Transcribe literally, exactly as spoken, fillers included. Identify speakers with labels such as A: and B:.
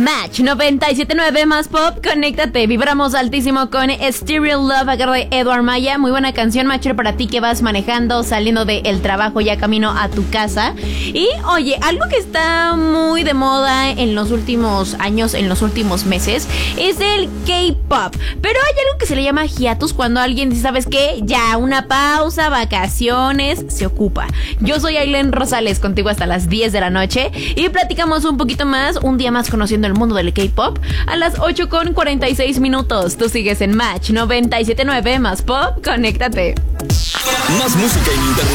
A: Match noventa y siete punto nueve más pop, conéctate. Vibramos altísimo con Stereo Love a cargo de Edward Maya. Muy buena canción, Matcher, para ti que vas manejando, saliendo del trabajo, ya camino a tu casa. Y oye, algo que está muy de moda en los últimos años, en los últimos meses, es el K-pop. Pero hay algo que se le llama hiatus, cuando alguien dice, ¿sabes qué? Ya, una pausa, vacaciones, se ocupa. Yo soy Aileen Rosales, contigo hasta las diez de la noche, y platicamos un poquito más, un día más conociendo el mundo del K-pop, a las ocho con cuarenta y seis minutos. Tú sigues en Match noventa y siete punto nueve más pop, conéctate.
B: Más música ininterrumpida.